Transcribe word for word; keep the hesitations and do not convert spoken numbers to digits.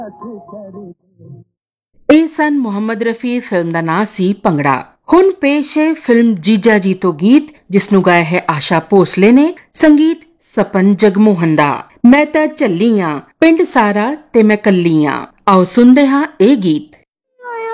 ਇਹ ਸਨ ਮੁਹੰਮਦ ਰਫੀ। ਫਿਲਮ ਦਾ ਨਾਂ ਸੀ ਭੰਗੜਾ। ਹੁਣ ਪੇਸ਼ ਹੈ ਫਿਲਮ ਜੀਜਾ ਜੀ ਤੋਂ ਗੀਤ, ਜਿਸ ਨੂੰ ਗਾਇਆ ਹੈ ਆਸ਼ਾ ਭੋਸਲੇ ਨੇ, ਸੰਗੀਤ ਸਪਨ ਜਗਮੋਹਨ ਦਾ। ਮੈਂ ਤਾਂ ਝੱਲੀ ਆਂ ਪਿੰਡ ਸਾਰਾ ਤੇ ਮੈਂ ਕੱਲੀ ਆਂ। ਆਓ ਸੁਣਦੇ ਹਾਂ ਇਹ ਗੀਤ।